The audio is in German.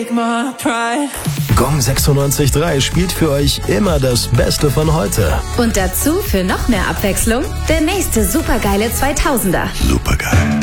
take my pride. Gong 96.3 spielt für euch immer das Beste von heute. Und dazu für noch mehr Abwechslung der nächste supergeile 2000er. Supergeil.